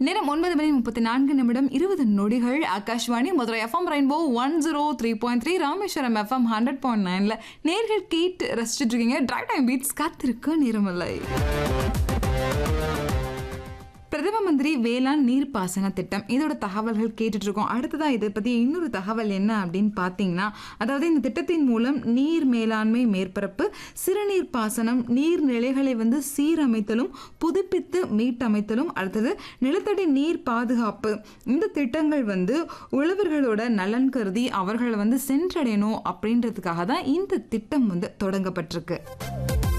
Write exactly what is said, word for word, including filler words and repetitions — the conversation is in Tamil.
நேரம் ஒன்பது மணி முப்பத்தி நான்கு நிமிடம் இருபது நொடிகள். Akashvani Madurai FM rainbow one zero three point three Rameswaram FM hundred point நைன்ல நேர்கள் கேட்டு ரசிச்சுட்டு இருக்கீங்க. டிரைவ் டைம் பீட்ஸ் காத்திருக்க நேரமில்லை. பிரதம மந்திரி வேளாண் நீர்ப்பாசன திட்டம், இதோட தகவல்கள் கேட்டுட்டு இருக்கோம். அடுத்ததா இதை பத்தி இன்னொரு தகவல் என்ன அப்படின்னு பார்த்தீங்கன்னா, அதாவது இந்த திட்டத்தின் மூலம் நீர் மேலாண்மை, மேற்பரப்பு சிறுநீர் பாசனம், நீர்நிலைகளை வந்து சீரமைத்தலும் புதுப்பித்து மீட்டமைத்தலும், அடுத்தது நிலத்தடி நீர் பாதுகாப்பு, இந்த திட்டங்கள் வந்து உழவர்களோட நலன் கருதி அவர்களை வந்து சென்றடையணும் அப்படின்றதுக்காக தான் இந்த திட்டம் வந்து தொடங்கப்பட்டிருக்கு.